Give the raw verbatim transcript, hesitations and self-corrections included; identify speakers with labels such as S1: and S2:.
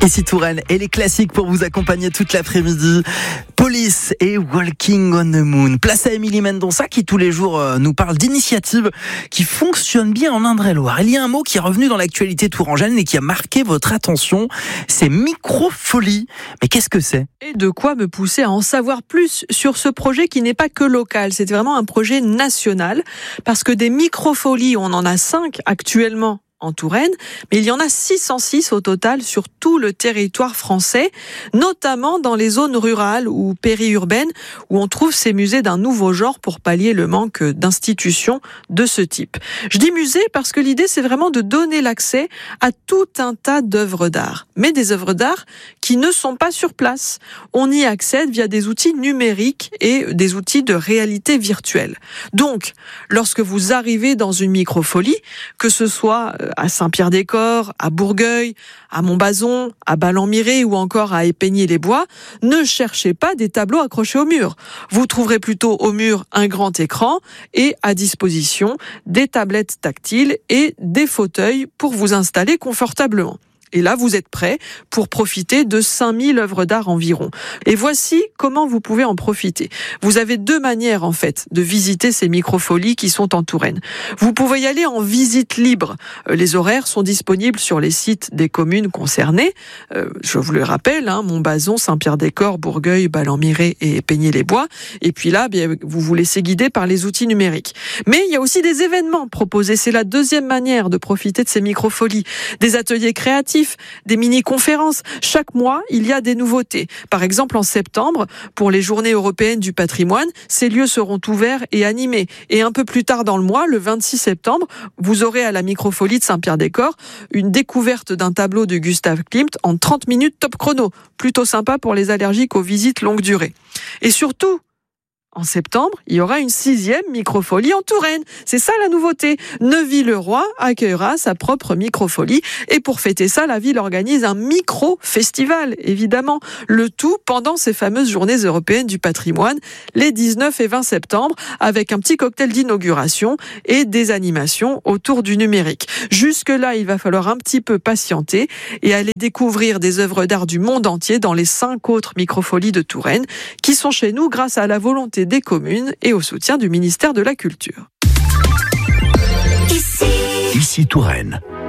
S1: Ici Touraine et les classiques pour vous accompagner toute l'après-midi. Police et Walking on the Moon. Place à Émilie Mendonça qui tous les jours euh, nous parle d'initiatives qui fonctionnent bien en Indre-et-Loire. Il y a un mot qui est revenu dans l'actualité tourangelle et qui a marqué votre attention, c'est microfolie. Mais qu'est-ce que c'est ?
S2: Et de quoi me pousser à en savoir plus sur ce projet qui n'est pas que local, c'est vraiment un projet national parce que des microfolies, on en a cinq actuellement en Touraine, mais il y en a six cent six au total sur tout le territoire français, notamment dans les zones rurales ou périurbaines où on trouve ces musées d'un nouveau genre pour pallier le manque d'institutions de ce type. Je dis musée parce que l'idée c'est vraiment de donner l'accès à tout un tas d'œuvres d'art, mais des œuvres d'art qui ne sont pas sur place. On y accède via des outils numériques et des outils de réalité virtuelle. Donc, lorsque vous arrivez dans une microfolie, que ce soit à Saint-Pierre-des-Corps, à Bourgueil, à Montbazon, à Ballon-Miré ou encore à Épeigny-les-Bois, ne cherchez pas des tableaux accrochés au mur. Vous trouverez plutôt au mur un grand écran et à disposition des tablettes tactiles et des fauteuils pour vous installer confortablement. Et là, vous êtes prêts pour profiter de cinq mille œuvres d'art environ. Et voici comment vous pouvez en profiter. Vous avez deux manières, en fait, de visiter ces microfolies qui sont en Touraine. Vous pouvez y aller en visite libre. Les horaires sont disponibles sur les sites des communes concernées. Euh, je vous le rappelle, hein, Montbazon, Saint-Pierre-des-Corps, Bourgueil, Ballon-Miré et Épeigny-les-Bois. Et puis là, bien, vous vous laissez guider par les outils numériques. Mais il y a aussi des événements proposés. C'est la deuxième manière de profiter de ces microfolies. Des ateliers créatifs, des mini-conférences. Chaque mois, il y a des nouveautés. Par exemple, en septembre, pour les Journées européennes du patrimoine, ces lieux seront ouverts et animés. Et un peu plus tard dans le mois, le vingt-six septembre, vous aurez à la microfolie de Saint-Pierre-des-Corps une découverte d'un tableau de Gustave Klimt en trente minutes top chrono. Plutôt sympa pour les allergiques aux visites longue durée. Et surtout, en septembre, il y aura une sixième microfolie en Touraine. C'est ça la nouveauté. Neuville-le-Roi accueillera sa propre microfolie. Et pour fêter ça, la ville organise un micro-festival, évidemment. Le tout pendant ces fameuses journées européennes du patrimoine, les dix-neuf et vingt septembre, avec un petit cocktail d'inauguration et des animations autour du numérique. Jusque-là, il va falloir un petit peu patienter et aller découvrir des œuvres d'art du monde entier dans les cinq autres microfolies de Touraine, qui sont chez nous grâce à la volonté des communes et au soutien du ministère de la Culture.
S3: Ici, Ici Touraine.